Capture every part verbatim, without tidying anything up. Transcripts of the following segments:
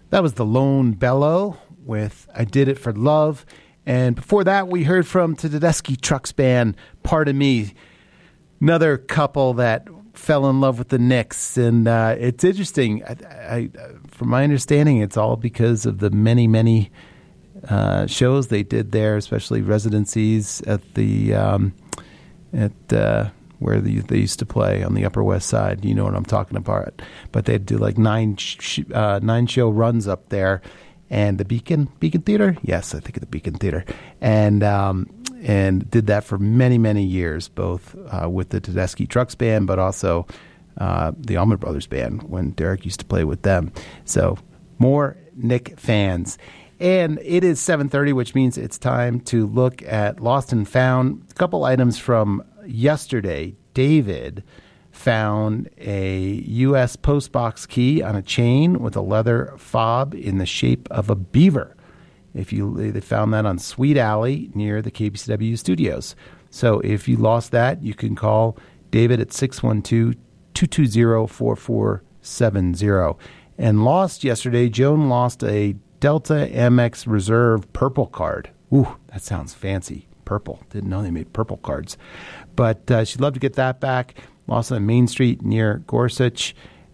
That was the Lone Bellow with I Did It for Love. And before that, we heard from Tedeschi Trucks Band, Pardon Me, another couple that fell in love with the Knicks. And uh, it's interesting. I, I, from my understanding, it's all because of the many, many uh, shows they did there, especially residencies at the um, at uh, where they, they used to play on the Upper West Side. You know what I'm talking about. But they'd do like nine sh- uh, nine show runs up there. And the Beacon Beacon Theater, yes, I think of the Beacon Theater, and um, and did that for many many years, both uh, with the Tedeschi Trucks Band, but also uh, the Allman Brothers Band when Derek used to play with them. So more Knick fans, and it is seven thirty, which means it's time to look at Lost and Found. A couple items from yesterday. David found a U S postbox key on a chain with a leather fob in the shape of a beaver. If you, they found that on Sweet Alley near the K B C W studios. So if you lost that, you can call David at six one two, two two zero, four four seven zero. And lost yesterday, Joan lost a Delta Amex Reserve purple card. Ooh, that sounds fancy. Purple. Didn't know they made purple cards. But uh, she'd love to get that back. Lost on Main Street near Gorsuch.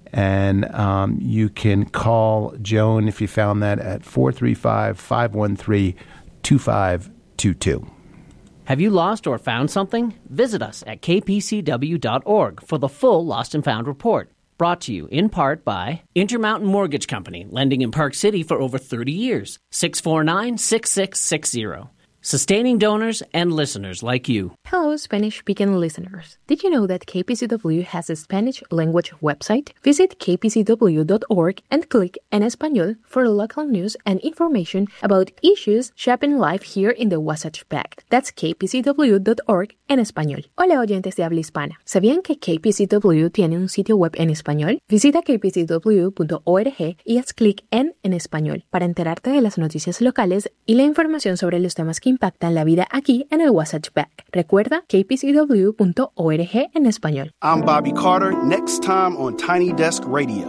And um, you can call Joan if you found that at four three five, five one three, two five two two. Have you lost or found something? Visit us at k p c w dot org for the full Lost and Found report. Brought to you in part by Intermountain Mortgage Company, lending in Park City for over thirty years. six four nine, six six six zero. Sustaining donors and listeners like you. Hello, Spanish-speaking listeners. Did you know that K P C W has a Spanish language website? Visit k p c w dot org and click En Español for local news and information about issues shaping life here in the Wasatch Back. That's k p c w dot org en español. Hola, oyentes de habla hispana. ¿Sabían que K P C W tiene un sitio web en español? Visita k p c w punto org y haz clic en En Español para enterarte de las noticias locales y la información sobre los temas que impactan la vida aquí en el Wasatch Back. Recuerda k p c w punto org en español. I'm Bobby Carter. Next time on Tiny Desk Radio.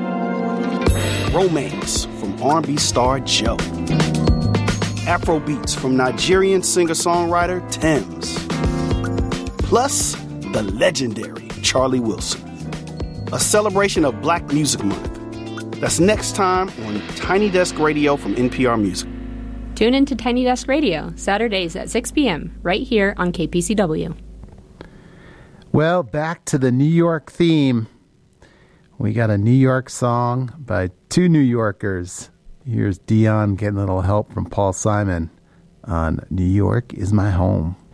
Romance from R and B star Joe. Afro beats from Nigerian singer-songwriter Tems. Plus, the legendary Charlie Wilson. A celebration of Black Music Month. That's next time on Tiny Desk Radio from N P R Music. Tune in to Tiny Desk Radio, Saturdays at six p.m., right here on K P C W. Well, back to the New York theme. We got a New York song by two New Yorkers. Here's Dion getting a little help from Paul Simon on New York Is My Home.